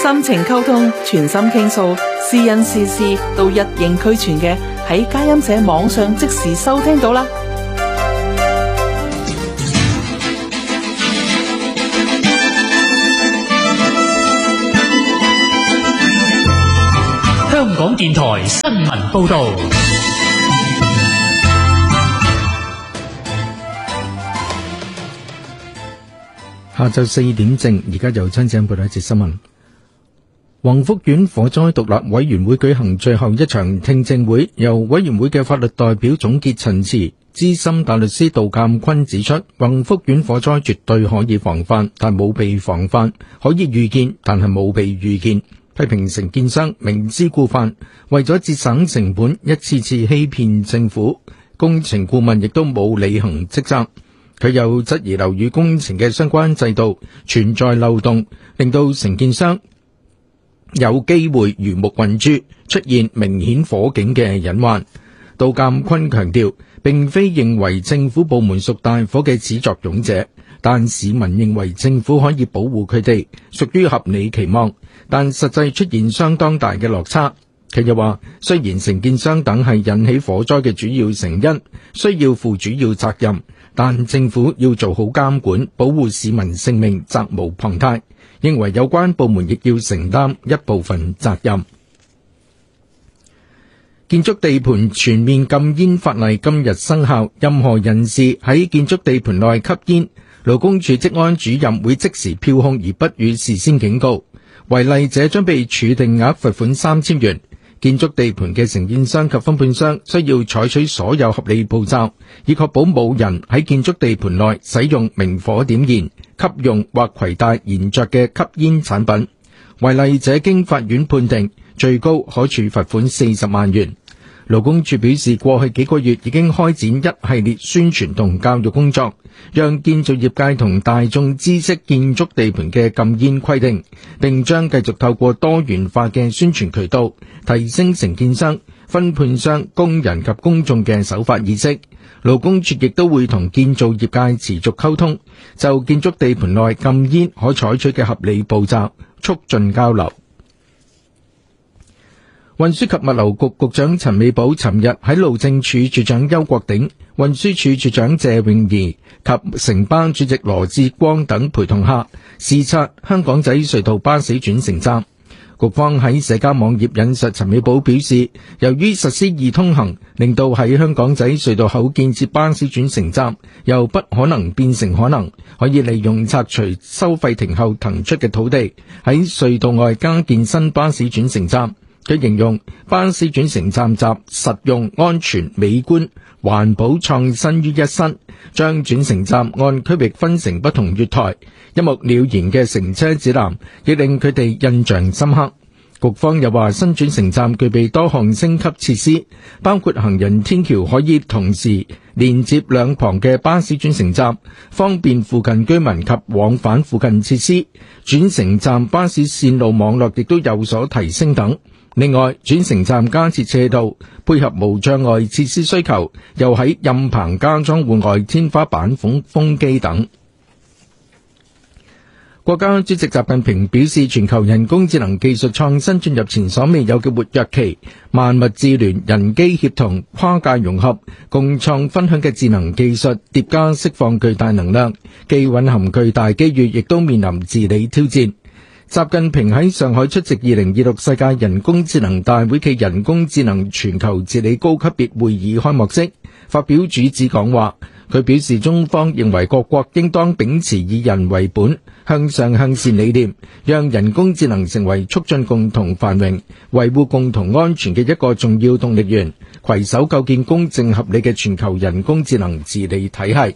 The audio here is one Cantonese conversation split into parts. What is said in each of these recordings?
心情溝通，全心傾訴，是人是事都一應俱全嘅，喺佳音社網上即時收聽到啦。 香港電台新聞報道。 下晝4點正，而家由親井報道一節新聞。宏福苑火災獨立委員會舉行最後一場聽證會，由委員會嘅法律代表總結陳詞。資深大律師杜鑑坤指出，宏福苑火災絕對可以防範，但冇被防範；可以預見，但係冇被預見。批評承建商明知故犯，為咗節省成本，一次次欺騙政府。工程顧問亦都冇履行職責。佢又質疑樓宇工程嘅相關制度存在漏洞，令到承建商有機會魚目混珠，出現明顯火警嘅隱患。杜鑑坤強調，並非認為政府部門屬大火嘅始作俑者，但市民認為政府可以保護佢哋，屬於合理期望，但實際出現相當大嘅落差。佢又話，雖然承建商等係引起火災嘅主要成因，需要負主要責任，但政府要做好監管，保護市民性命，責無旁貸。認為有關部門亦要承擔一部分責任。建築地盤全面禁煙法例今日生效，任何人士喺建築地盤內吸煙，勞工處職安主任會即時票控而不予事先警告，違例者將被處定額罰款3000元。建築地盤嘅承建商及分判商需要採取所有合理步驟，以確保冇人喺建築地盤內使用明火點燃、吸用或攜帶燃着嘅吸煙產品。違例者經法院判定，最高可處罰款40萬元。勞工處表示，過去幾個月已經開展一系列宣傳同教育工作，讓建造業界同大眾知悉建築地盤嘅禁煙規定，並將繼續透過多元化嘅宣傳渠道，提升承建商、分判商、工人及公眾嘅守法意識。勞工處亦都會同建造業界持續溝通，就建築地盤內禁煙可採取嘅合理步驟，促進交流。運輸及物流局局長陳美寶尋日喺路政署署長邱國鼎、運輸署署長謝永儀及城巴主席羅致光等陪同下，視察香港仔隧道巴士轉乘站。局方喺社交網頁引述陳美寶表示，由於實施易通行，令到喺香港仔隧道口建設巴士轉乘站，由不可能變成可能，可以利用拆除收費亭後騰出嘅土地，喺隧道外加建新巴士轉乘站。佢形容巴士轉乘站集實用、安全、美觀、環保、創新於一身，將轉乘站按區域分成不同月台，一目了然嘅乘車指南，亦令佢哋印象深刻。局方又話，新轉乘站具備多項升級設施，包括行人天橋可以同時連接兩旁嘅巴士轉乘站，方便附近居民及往返附近設施。轉乘站巴士線路網絡亦都有所提升等。另外，轉乘站加設斜道，配合無障礙設施需求，又喺蔭棚加裝戶外天花板風機等。國家主席習近平表示，全球人工智能技術創新進入前所未有嘅活躍期，萬物智聯、人機協同、跨界融合、共創分享嘅智能技術疊加釋放巨大能量，既蘊含巨大機遇，亦都面臨治理挑戰。習近平喺上海出席2026世界人工智能大會暨人工智能全球治理高級別會議開幕式，發表主旨講話。佢表示，中方認為各國應當秉持以人為本、向上向善理念，讓人工智能成為促進共同繁榮、維護共同安全嘅一個重要動力源，攜手構建公正合理嘅全球人工智能治理體系。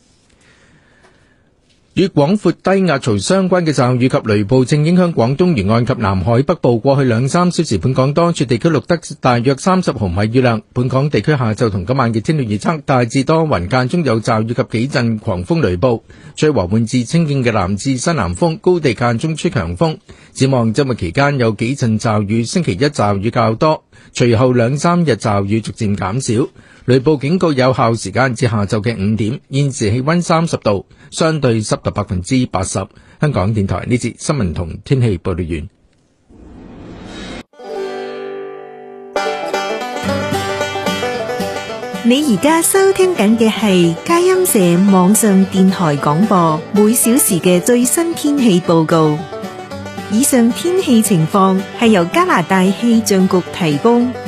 與廣闊低壓槽相關嘅驟雨及雷暴正影響廣東沿岸及南海北部。過去2-3小時，本港多處地區錄得大約30毫米雨量。本港地區下晝同今晚嘅天氣預測大致多雲，間中有驟雨及幾陣狂風雷暴，吹和緩至清勁嘅南至西南風，高地間中吹強風。展望周末期間有幾陣驟雨，星期一驟雨較多，隨後2-3日驟雨逐漸減少。雷暴警告有效時間至下晝嘅5點。現時氣溫30度，相對濕度80%。香港電台呢節新聞同天氣報道完。 你而家收聽緊嘅係佳音社網上電台廣播，每小時嘅最新天氣報告。以上天氣情況係由加拿大氣象局提供。